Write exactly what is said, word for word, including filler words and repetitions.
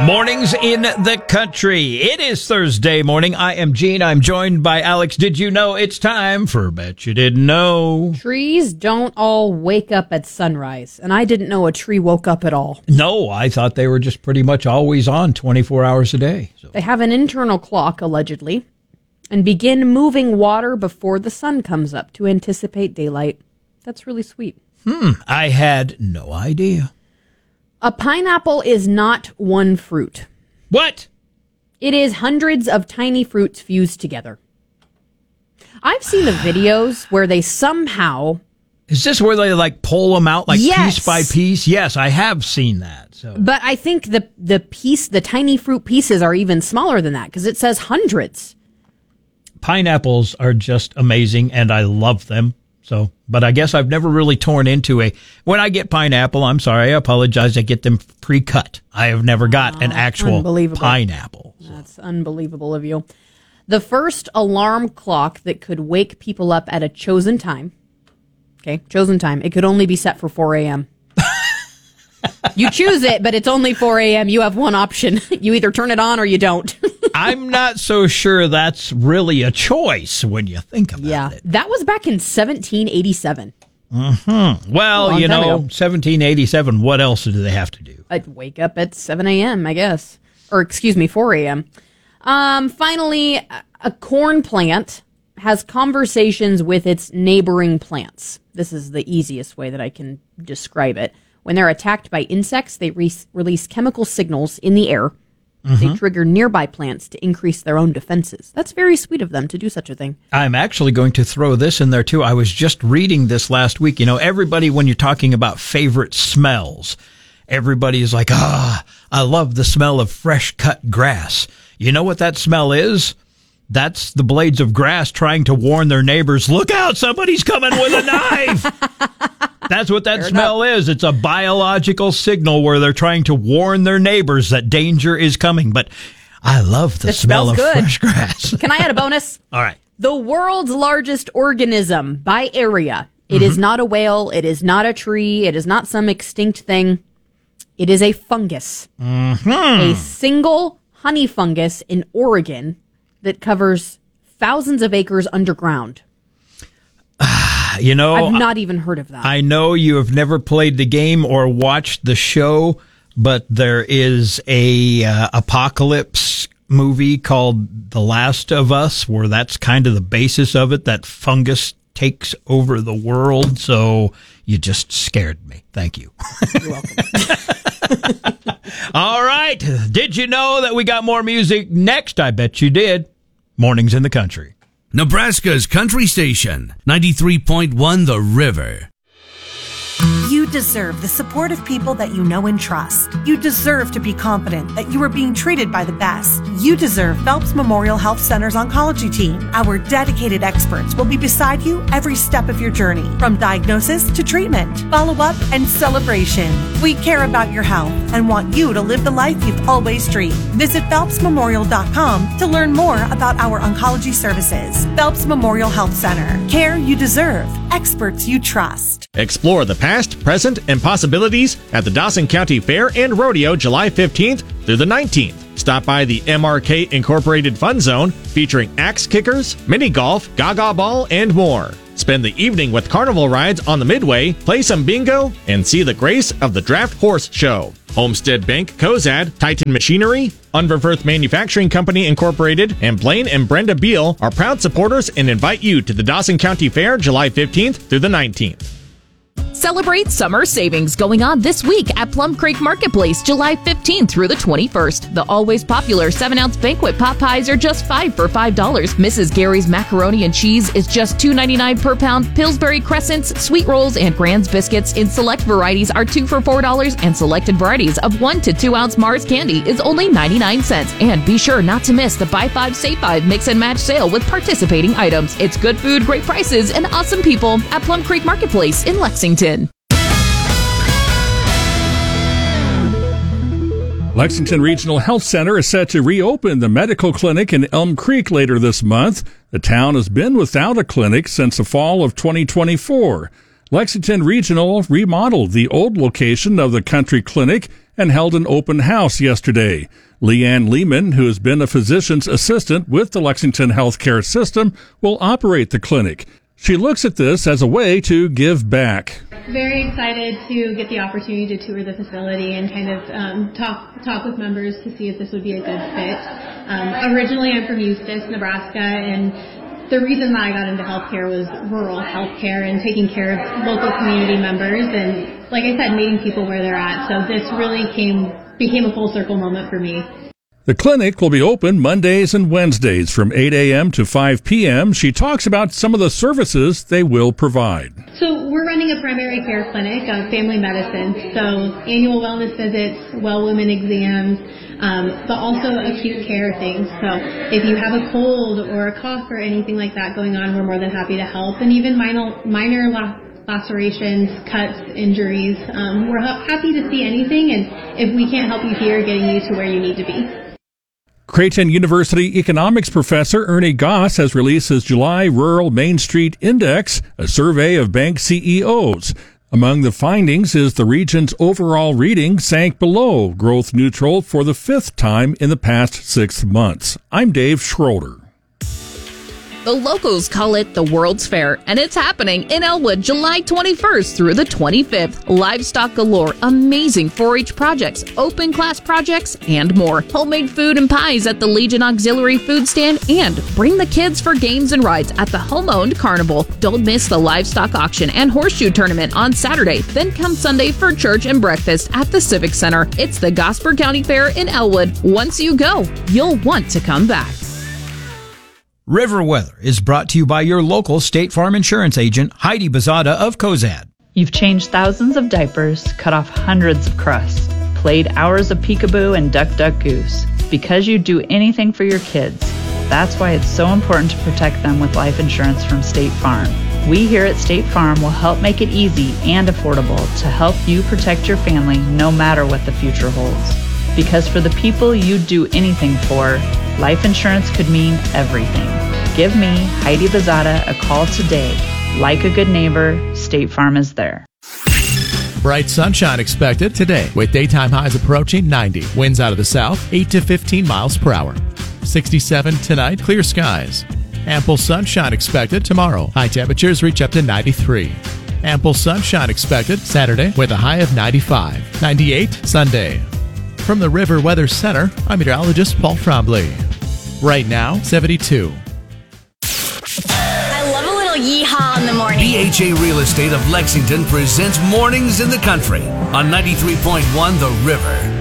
Mornings in the country. It is Thursday morning. I am Gene. I'm joined by Alex. Did you know it's time for Bet You Didn't Know? Trees don't all wake up at sunrise, and I didn't know a tree woke up at all. No, I thought they were just pretty much always on twenty-four hours a day. So. They have an internal clock, allegedly, and begin moving water before the sun comes up to anticipate daylight. That's really sweet. Hmm, I had no idea. A pineapple is not one fruit. What? It is hundreds of tiny fruits fused together. I've seen the videos where they somehow... Is this where they like pull them out like yes. piece by piece? Yes, I have seen that. So. But I think the the piece, the tiny fruit pieces are even smaller than that because it says hundreds. Pineapples are just amazing and I love them. So, but I guess I've never really torn into a, when I get pineapple, I'm sorry, I apologize, I get them pre-cut. I have never got oh, an actual pineapple. So. That's unbelievable of you. The first alarm clock that could wake people up at a chosen time, okay, chosen time, it could only be set for four a.m. You choose it, but it's only four a.m. You have one option. You either turn it on or you don't. I'm not so sure that's really a choice when you think about yeah, it. That was back in seventeen eighty-seven. Mm-hmm. Well, you know, ago. seventeen eighty-seven, what else do they have to do? I'd wake up at seven a.m., I guess. Or, excuse me, four a.m. Um, finally, a corn plant has conversations with its neighboring plants. This is the easiest way that I can describe it. When they're attacked by insects, they re- release chemical signals in the air. Mm-hmm. They trigger nearby plants to increase their own defenses. That's very sweet of them to do such a thing. I'm actually going to throw this in there, too. I was just reading this last week. You know, everybody, when you're talking about favorite smells, everybody is like, ah, I love the smell of fresh cut grass. You know what that smell is? That's the blades of grass trying to warn their neighbors, look out, somebody's coming with a knife. That's what that Fair smell enough. is. It's a biological signal where they're trying to warn their neighbors that danger is coming. But I love the this smell of good. fresh grass. Can I add a bonus? All right. The world's largest organism by area. It mm-hmm. is not a whale. It is not a tree. It is not some extinct thing. It is a fungus. Mm-hmm. A single honey fungus in Oregon that covers thousands of acres underground. You know, I've not even heard of that. I know you have never played the game or watched the show, but there is a uh, apocalypse movie called The Last of Us, where that's kind of the basis of it, that fungus takes over the world. So you just scared me. Thank you. You're welcome. All right. Did you know that we got more music next? I bet you did. Mornings in the Country. Nebraska's country station, ninety-three point one The River. You deserve the support of people that you know and trust. You deserve to be confident that you are being treated by the best. You deserve Phelps Memorial Health Center's oncology team. Our dedicated experts will be beside you every step of your journey, from diagnosis to treatment, follow-up, and celebration. We care about your health and want you to live the life you've always dreamed. Visit phelps memorial dot com to learn more about our oncology services. Phelps Memorial Health Center. Care you deserve. Experts you trust. Explore the past, present, and possibilities at the Dawson County Fair and Rodeo July fifteenth through the nineteenth. Stop by the M R K Incorporated Fun Zone featuring axe kickers, mini golf, gaga ball, and more. Spend the evening with carnival rides on the Midway, play some bingo, and see the grace of the Draft Horse Show. Homestead Bank, Cozad, Titan Machinery, Unverwerth Manufacturing Company Incorporated, and Blaine and Brenda Beal are proud supporters and invite you to the Dawson County Fair July fifteenth through the nineteenth. Celebrate summer savings going on this week at Plum Creek Marketplace, July fifteenth through the twenty-first. The always popular seven ounce banquet pot pies are just five for five dollars. Missus Gary's macaroni and cheese is just two ninety-nine per pound. Pillsbury crescents, sweet rolls, and Grand's biscuits in select varieties are two for four dollars, and selected varieties of one to two ounce Mars candy is only ninety-nine cents. And be sure not to miss the Buy Five, Save Five mix and match sale with participating items. It's good food, great prices, and awesome people at Plum Creek Marketplace in Lexington. Lexington Regional Health Center is set to reopen the medical clinic in Elm Creek later this month. The town has been without a clinic since the fall of twenty twenty-four. Lexington Regional remodeled the old location of the country clinic and held an open house yesterday. Leanne Lehman, who has been a physician's assistant with the Lexington healthcare system, will operate the clinic. She looks at this as a way to give back. Very excited to get the opportunity to tour the facility and kind of um, talk talk with members to see if this would be a good fit. Um, originally, I'm from Eustis, Nebraska, and the reason that I got into healthcare was rural healthcare and taking care of local community members and, like I said, meeting people where they're at. So this really came became a full circle moment for me. The clinic will be open Mondays and Wednesdays from eight a.m. to five p.m. She talks about some of the services they will provide. So we're running a primary care clinic of family medicine, so annual wellness visits, well women exams, um, but also acute care things. So if you have a cold or a cough or anything like that going on, we're more than happy to help. And even minor, minor la- lacerations, cuts, injuries, um, we're ha- happy to see anything. And if we can't help you here, getting you to where you need to be. Creighton University economics professor Ernie Goss has released his July Rural Main Street Index, a survey of bank C E Os. Among the findings is the region's overall reading sank below growth neutral for the fifth time in the past six months. I'm Dave Schroeder. The locals call it the World's Fair, and it's happening in Elwood July twenty-first through the twenty-fifth. Livestock galore, amazing four H projects, open class projects, and more. Homemade food and pies at the Legion Auxiliary Food Stand, and bring the kids for games and rides at the home-owned carnival. Don't miss the livestock auction and horseshoe tournament on Saturday. Then come Sunday for church and breakfast at the Civic Center. It's the Gosper County Fair in Elwood. Once you go, you'll want to come back. River Weather is brought to you by your local State Farm insurance agent, Heidi Bazada of Cozad. You've changed thousands of diapers, cut off hundreds of crusts, played hours of peekaboo and duck, duck, goose. Because you do anything for your kids. That's why it's so important to protect them with life insurance from State Farm. We here at State Farm will help make it easy and affordable to help you protect your family no matter what the future holds. Because for the people you do anything for, life insurance could mean everything. Give me, Heidi Bazada, a call today. Like a good neighbor, State Farm is there. Bright sunshine expected today with daytime highs approaching ninety. Winds out of the south, eight to fifteen miles per hour. sixty-seven tonight, clear skies. Ample sunshine expected tomorrow. High temperatures reach up to ninety-three. Ample sunshine expected Saturday with a high of ninety-five. ninety-eight Sunday. From the River Weather Center, I'm meteorologist Paul Trombley. Right now, seventy-two. I love a little yeehaw in the morning. B H A Real Estate of Lexington presents Mornings in the Country on ninety-three point one The River.